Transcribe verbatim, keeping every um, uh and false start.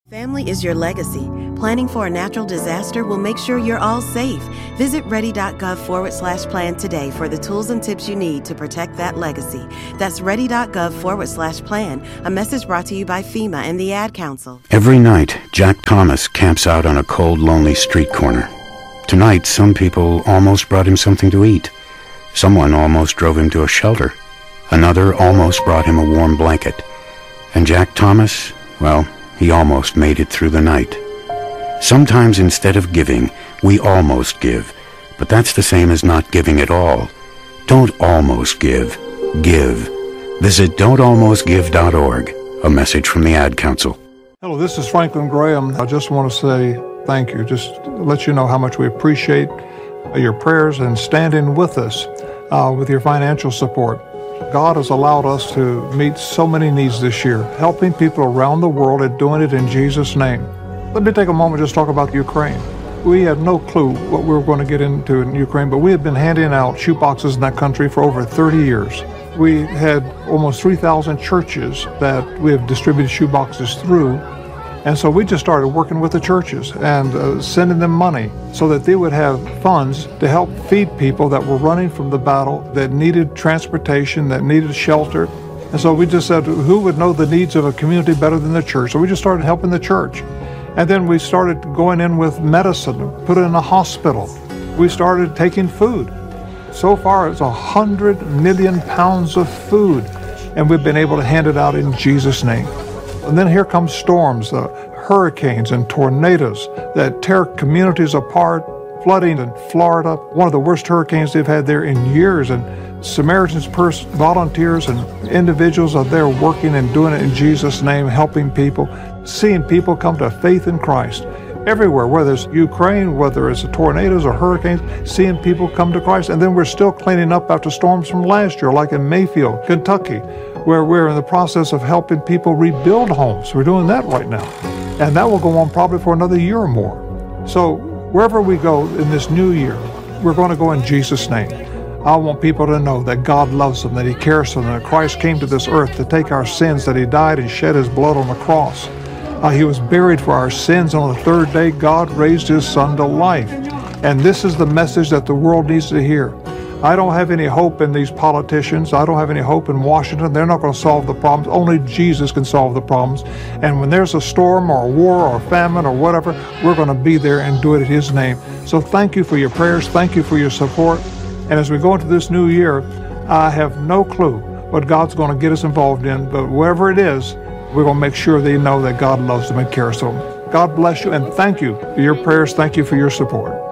Family is your legacy. Planning for a natural disaster will make sure you're all safe. Visit ready.gov forward slash plan today for the tools and tips you need to protect that legacy. That's ready.gov forward slash plan. A message brought to you by FEMA and the Ad Council. Every night, Jack Thomas camps out on a cold, lonely street corner. Tonight, some people almost brought him something to eat. Someone almost drove him to a shelter. Another almost brought him a warm blanket. And Jack Thomas, well, he almost made it through the night. Sometimes instead of giving, we almost give. But that's the same as not giving at all. Don't almost give. Give. Visit don't almost give dot org. A message from the Ad Council. Hello, this is Franklin Graham. I just want to say thank you. Just to let you know how much we appreciate your prayers and standing with us uh, with your financial support. God has allowed us to meet so many needs this year, helping people around the world and doing it in Jesus' name. Let me take a moment just to talk about Ukraine. We had no clue what we were going to get into in Ukraine, but we had been handing out shoe boxes in that country for over thirty years. We had almost three thousand churches that we have distributed shoe boxes through. And so we just started working with the churches and uh, sending them money so that they would have funds to help feed people that were running from the battle, that needed transportation, that needed shelter. And so we just said, who would know the needs of a community better than the church? So we just started helping the church. And then we started going in with medicine, put it in a hospital. We started taking food. So far, it's a hundred million pounds of food, and we've been able to hand it out in Jesus' name. And then here come storms, uh, hurricanes and tornadoes that tear communities apart, flooding in Florida, one of the worst hurricanes they've had there in years. And Samaritan's Purse volunteers and individuals are there working and doing it in Jesus' name, helping people, seeing people come to faith in Christ. Everywhere, whether it's Ukraine, whether it's tornadoes or hurricanes, seeing people come to Christ. And then we're still cleaning up after storms from last year, like in Mayfield, Kentucky, where we're in the process of helping people rebuild homes. We're doing that right now. And that will go on probably for another year or more. So wherever we go in this new year, we're going to go in Jesus' name. I want people to know that God loves them, that He cares for them, that Christ came to this earth to take our sins, that He died and shed His blood on the cross. Uh, he was buried for our sins. On the third day, God raised His Son to life. And this is the message that the world needs to hear. I don't have any hope in these politicians. I don't have any hope in Washington. They're not going to solve the problems. Only Jesus can solve the problems. And when there's a storm or a war or a famine or whatever, we're going to be there and do it in His name. So thank you for your prayers. Thank you for your support. And as we go into this new year, I have no clue what God's going to get us involved in. But wherever it is, we're going to make sure they know that God loves them and cares for them. God bless you, and thank you for your prayers. Thank you for your support.